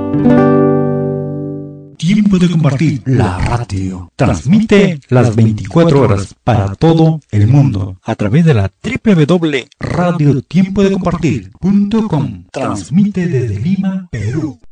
Tiempo de compartir. La radio transmite las 24 horas para todo el mundo a través de la www.radiotiempodecompartir.com. Transmite desde Lima, Perú.